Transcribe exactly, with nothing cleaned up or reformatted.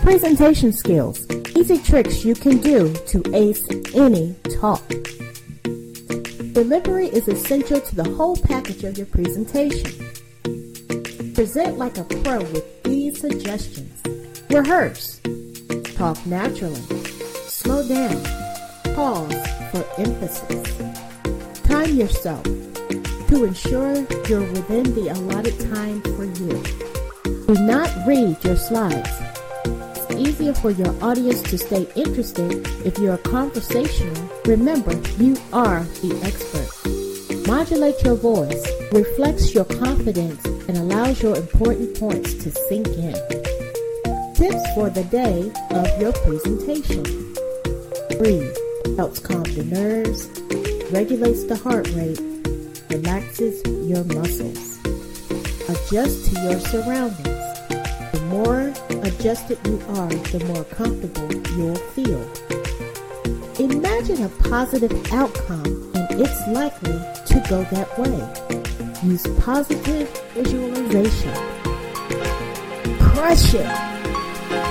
Presentation skills. Easy tricks you can do to ace any talk. Delivery is essential to the whole package of your presentation. Present like a pro with these suggestions. Rehearse. Talk naturally. Slow down. Pause for emphasis. Time yourself to ensure you're within the allotted time for you. Do not read your slides. It's easier for your audience to stay interested if you are conversational. Remember, you are the expert. Modulate your voice, reflects your confidence, and allows your important points to sink in. Tips for the day of your presentation. Breathe. Helps calm the nerves, regulates the heart rate, relaxes your muscles. Adjust to your surroundings. The more adjusted you are, the more comfortable you'll feel. Imagine a positive outcome, and it's likely to go that way. Use positive visualization. Crush it!